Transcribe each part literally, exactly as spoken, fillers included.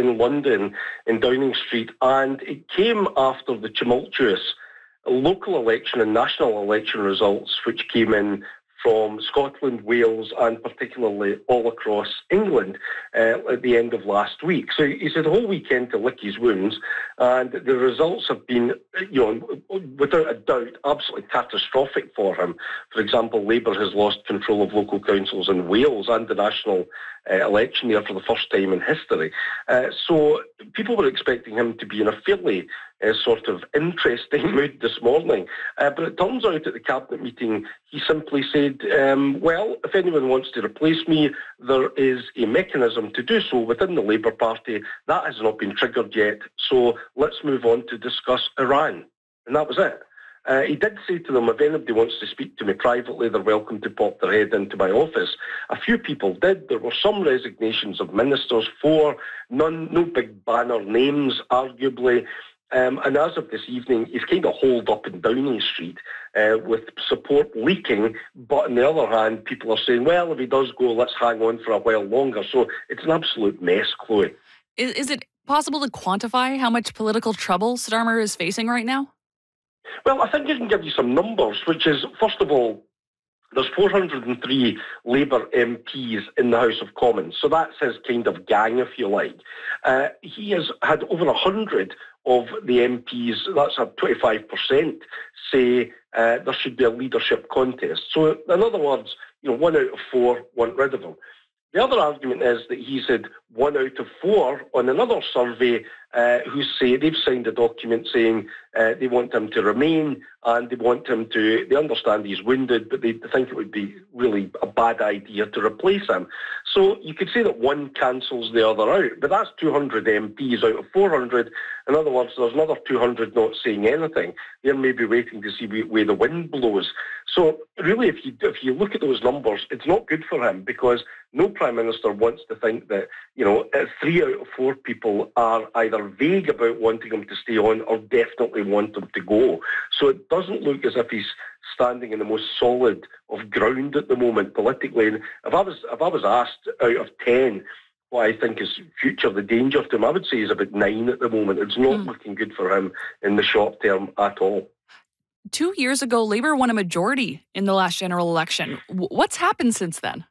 in London, in Downing Street, and it came after the tumultuous local election and national election results, which came in from Scotland, Wales, and particularly all across England uh, at the end of last week. So he's had a whole weekend to lick his wounds, and the results have been, you know, without a doubt, absolutely catastrophic for him. For example, Labour has lost control of local councils in Wales and the national uh, election there for the first time in history. Uh, so people were expecting him to be in a fairly uh, sort of interesting mood this morning. Uh, but it turns out at the Cabinet meeting, he simply said, um, well, if anyone wants to replace me, there is a mechanism to do so within the Labour Party. That has not been triggered yet, so let's move on to discuss Iran. And that was it. Uh, he did say to them, if anybody wants to speak to me privately, they're welcome to pop their head into my office. A few people did. There were some resignations of ministers, four, none, no big banner names, arguably. Um, and as of this evening, he's kind of holed up in Downing Street uh, with support leaking. But on the other hand, people are saying, well, if he does go, let's hang on for a while longer. So it's an absolute mess, Chloe. Is, is it possible to quantify how much political trouble Starmer is facing right now? Well, I think I can give you some numbers, which is, first of all, there's four hundred three Labour M Ps in the House of Commons, so that's his kind of gang, if you like. Uh, he has had over one hundred of the M Ps, that's a twenty-five percent, say uh, there should be a leadership contest. So, in other words, you know, one out of four want rid of him. The other argument is that he's had one out of four on another survey uh, who say they've signed a document saying uh, they want him to remain and they want him to, they understand he's wounded, but they think it would be really a bad idea to replace him. So you could say that one cancels the other out, but that's two hundred M Ps out of four hundred. In other words, there's another two hundred not saying anything. They're maybe waiting to see where the wind blows. So really, if you if you look at those numbers, it's not good for him because no Prime Minister wants to think that, you know, three out of four people are either vague about wanting him to stay on or definitely want him to go. So it doesn't look as if he's standing in the most solid of ground at the moment politically. And if I was if I was asked out of ten what I think is future, the danger to him, I would say he's about nine at the moment. It's not mm. looking good for him in the short term at all. Two years ago, Labour won a majority in the last general election. What's happened since then?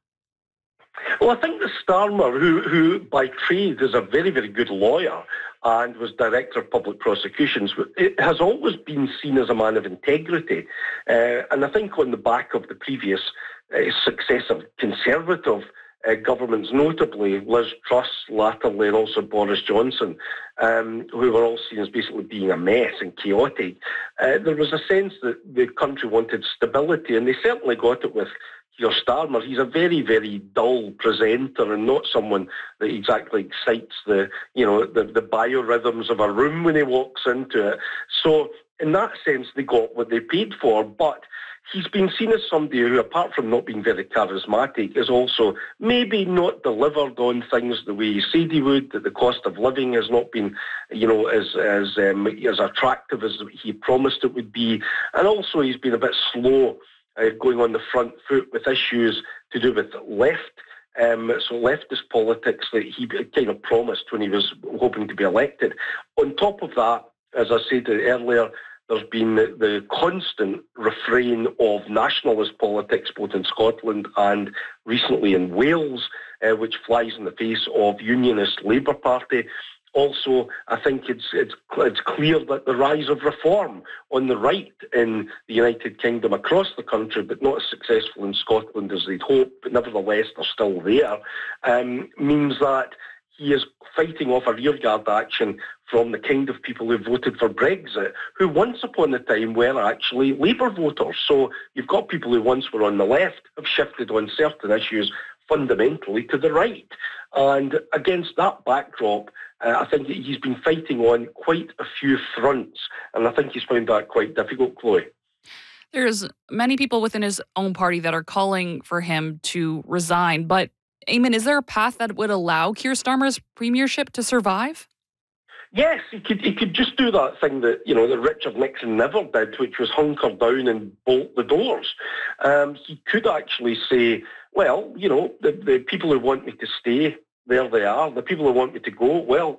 Well, I think the Starmer, who, who by trade is a very, very good lawyer and was Director of Public Prosecutions, it has always been seen as a man of integrity. Uh, and I think on the back of the previous uh, successive Conservative uh, governments, notably Liz Truss latterly and also Boris Johnson, um, who were all seen as basically being a mess and chaotic, uh, there was a sense that the country wanted stability, and they certainly got it with Keir Starmer. He's a very, very dull presenter and not someone that exactly excites the, you know, the, the biorhythms of a room when he walks into it. So in that sense, they got what they paid for, but he's been seen as somebody who, apart from not being very charismatic, is also maybe not delivered on things the way he said he would, that the cost of living has not been, you know, as as um, as attractive as he promised it would be. And also he's been a bit slow uh, going on the front foot with issues to do with left, um, so leftist politics that he kind of promised when he was hoping to be elected. On top of that, as I said earlier, there's been the constant refrain of nationalist politics, both in Scotland and recently in Wales, uh, which flies in the face of Unionist Labour Party. Also, I think it's, it's it's clear that the rise of reform on the right in the United Kingdom across the country, but not as successful in Scotland as they'd hoped, but nevertheless they're still there, um, means that he is fighting off a rearguard action from the kind of people who voted for Brexit, who once upon a time were actually Labour voters. So you've got people who once were on the left have shifted on certain issues fundamentally to the right. And against that backdrop, uh, I think that he's been fighting on quite a few fronts, and I think he's found that quite difficult, Chloe. There's many people within his own party that are calling for him to resign, but Eamon, is there a path that would allow Keir Starmer's premiership to survive? Yes, he could he could just do that thing that, you know, that Richard Nixon never did, which was hunker down and bolt the doors. Um, he could actually say, well, you know, the, the people who want me to stay, there they are. The people who want me to go, well,